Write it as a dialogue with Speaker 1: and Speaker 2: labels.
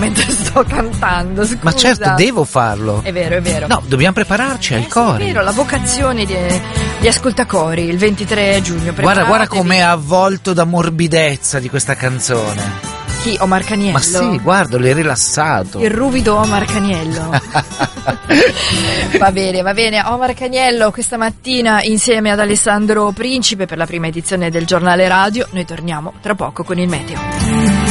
Speaker 1: mentre sto cantando, scusa.
Speaker 2: Ma certo, devo farlo.
Speaker 1: È vero, è vero.
Speaker 2: No, dobbiamo prepararci ai cori.
Speaker 1: È vero, la vocazione di ascoltacori il 23 giugno.
Speaker 2: Guarda com'è avvolto da morbidezza di questa canzone.
Speaker 1: Chi? Omar Caniello?
Speaker 2: Ma sì, guarda, l'hai rilassato.
Speaker 1: Il ruvido Omar Caniello. Va bene. Omar Caniello questa mattina insieme ad Alessandro Principe per la prima edizione del giornale radio. Noi torniamo tra poco con il meteo.